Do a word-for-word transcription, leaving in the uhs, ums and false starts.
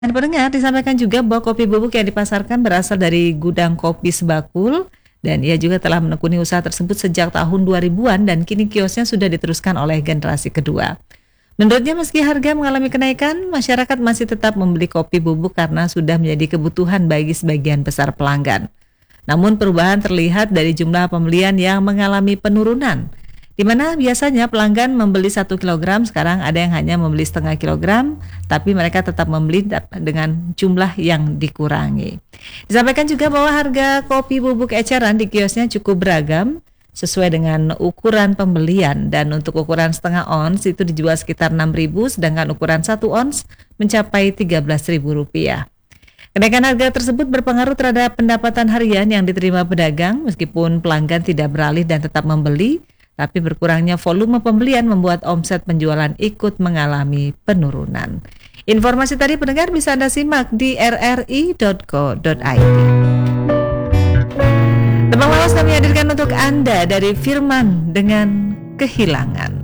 Dan pendengar, disampaikan juga bahwa kopi bubuk yang dipasarkan berasal dari gudang kopi Sebakul dan ia juga telah menekuni usaha tersebut sejak tahun dua ribuan dan kini kiosnya sudah diteruskan oleh generasi kedua. Menurutnya meski harga mengalami kenaikan, masyarakat masih tetap membeli kopi bubuk karena sudah menjadi kebutuhan bagi sebagian besar pelanggan. Namun perubahan terlihat dari jumlah pembelian yang mengalami penurunan, di mana biasanya pelanggan membeli satu kilogram, sekarang ada yang hanya membeli setengah kilogram, tapi mereka tetap membeli dengan jumlah yang dikurangi. Disampaikan juga bahwa harga kopi bubuk eceran di kiosnya cukup beragam, sesuai dengan ukuran pembelian, dan untuk ukuran setengah ons itu dijual sekitar enam ribu, sedangkan ukuran satu ons mencapai tiga belas ribu rupiah. Kenaikan harga tersebut berpengaruh terhadap pendapatan harian yang diterima pedagang, meskipun pelanggan tidak beralih dan tetap membeli, tapi berkurangnya volume pembelian membuat omset penjualan ikut mengalami penurunan. Informasi tadi pendengar bisa Anda simak di r r i dot co dot i d. Tebang lawas kami hadirkan untuk Anda dari Firman dengan Kehilangan.